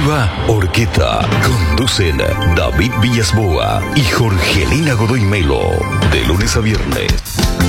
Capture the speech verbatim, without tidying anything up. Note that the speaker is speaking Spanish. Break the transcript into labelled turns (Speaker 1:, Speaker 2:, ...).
Speaker 1: Viva Orquesta. Conducen David Villasboa y Jorgelina Godoy Melo. De lunes a viernes.